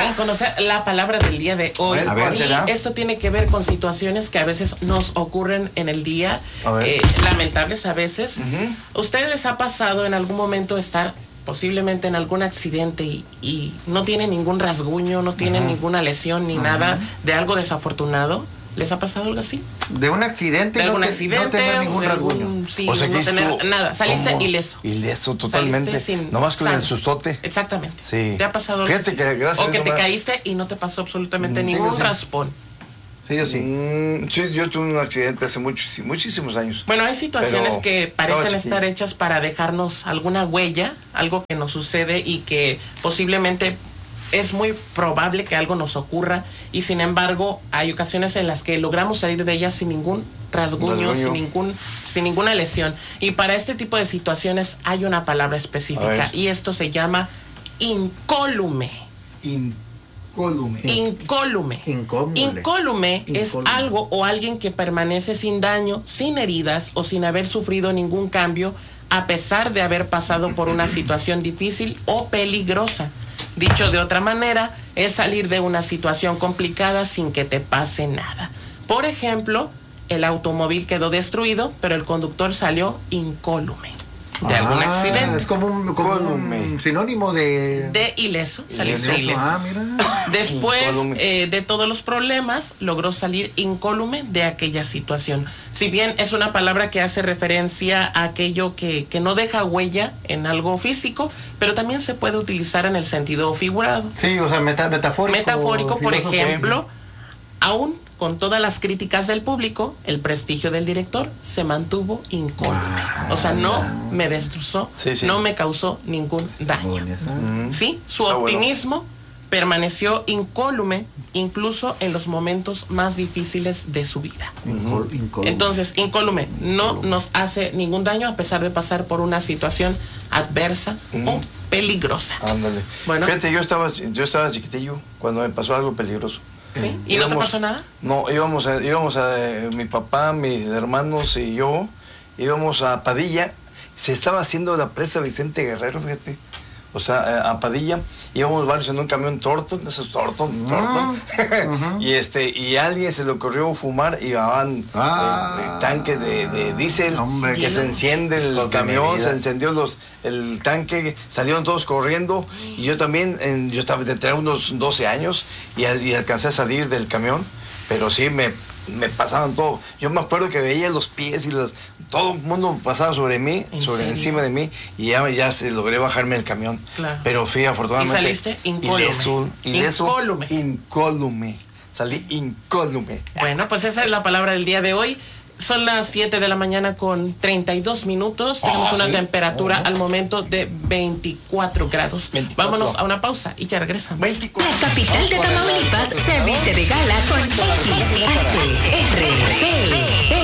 en conocer la palabra del día de hoy. A ver, y esto tiene que ver con situaciones que a veces nos ocurren en el día, lamentables a veces. ¿Ustedes les ha pasado en algún momento estar posiblemente en algún accidente y no tienen ningún rasguño, no tienen ninguna lesión ni nada de algo desafortunado? ¿Les ha pasado algo así? De un accidente. De algún accidente, no tener ningún rasguño. Sí, o sea, no tener nada. Saliste ileso. Ileso, totalmente. Nomás con el sustote. Exactamente. Sí. ¿Te ha pasado algo Fíjate así? que gracias o que te nomás... caíste y no te pasó absolutamente ningún raspón. Sí, yo sí. Sí, yo tuve un accidente hace muchísimos años. Bueno, hay situaciones que parecen estar hechas para dejarnos alguna huella, algo que nos sucede y que posiblemente es muy probable que algo nos ocurra, y sin embargo hay ocasiones en las que logramos salir de ellas sin ningún rasguño. sin ninguna lesión. Y para este tipo de situaciones hay una palabra específica y esto se llama incólume. Incólume es algo o alguien que permanece sin daño, sin heridas o sin haber sufrido ningún cambio a pesar de haber pasado por una situación difícil o peligrosa. Dicho de otra manera, es salir de una situación complicada sin que te pase nada. Por ejemplo, el automóvil quedó destruido, pero el conductor salió incólume de algún accidente. Es como un sinónimo de ileso. Saliste ileso. Mira. Después de todos los problemas, logró salir incólume de aquella situación. Si bien es una palabra que hace referencia a aquello que no deja huella en algo físico, pero también se puede utilizar en el sentido figurado. Sí, o sea, metafórico. Metafórico, por ejemplo, aún con todas las críticas del público, el prestigio del director se mantuvo incólume. O sea, no me destrozó, no me causó ningún daño. Sí, su optimismo permaneció incólume incluso en los momentos más difíciles de su vida. Entonces, incólume no nos hace ningún daño a pesar de pasar por una situación adversa o peligrosa. Ándale. Bueno, fíjate, yo estaba chiquitillo cuando me pasó algo peligroso. ¿Sí? ¿Y no te pasó nada? No, íbamos a mi papá, mis hermanos y yo íbamos a Padilla. Se estaba haciendo la presa Vicente Guerrero, fíjate. O sea, a Padilla íbamos varios en un camión Torton, esos Torton. Y a alguien se le ocurrió fumar y llevaban el tanque de diésel, que se enciende el camión, se encendió el tanque, salieron todos corriendo, y yo también, yo estaba de tener unos 12 años y alcancé a salir del camión, pero sí me pasaban todo. Yo me acuerdo que veía los pies y todo el mundo pasaba sobre mí, encima de mí, y ya logré bajarme del camión. Claro. Pero fui afortunadamente. ¿Y saliste incólume? Salí incólume. Bueno, pues esa es la palabra del día de hoy. Son las 7 de la mañana con 32 minutos. Tenemos una temperatura al momento de 24 grados. Vámonos a una pausa y ya regresamos. La capital de Tamaulipas se viste de gala con XHRP.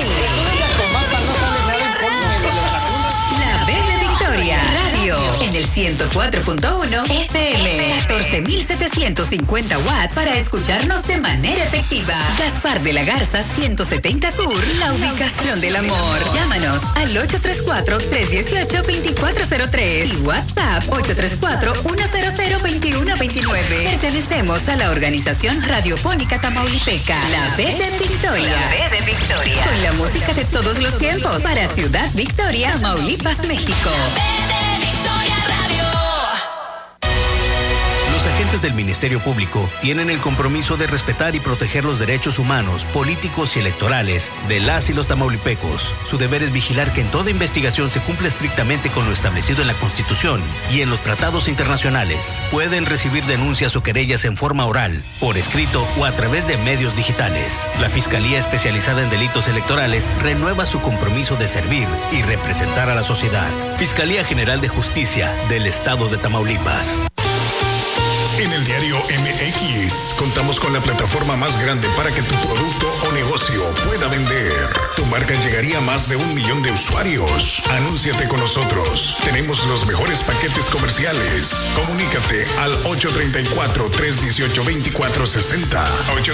La B de Victoria Radio en el 104.1 FM, 14.750 watts para escucharnos de manera efectiva. Gaspar de la Garza 170 Sur, la ubicación del amor. Llámanos al 834-318-2403 y WhatsApp 834-100-2129. Pertenecemos a la organización radiofónica tamaulipeca, la B de Victoria. La B de Victoria. Con la música de todos los tiempos para Ciudad Victoria, Tamaulipas, México. Los agentes del Ministerio Público tienen el compromiso de respetar y proteger los derechos humanos, políticos y electorales de las y los tamaulipecos. Su deber es vigilar que en toda investigación se cumpla estrictamente con lo establecido en la Constitución y en los tratados internacionales. Pueden recibir denuncias o querellas en forma oral, por escrito o a través de medios digitales. La Fiscalía Especializada en Delitos Electorales renueva su compromiso de servir y representar a la sociedad. Fiscalía General de Justicia del Estado de Tamaulipas. En el diario MX contamos con la plataforma más grande para que tu producto o negocio pueda vender. Tu marca llegaría a más de 1 millón de usuarios. Anúnciate con nosotros. Tenemos los mejores paquetes comerciales. Comunícate al 834-318-2460.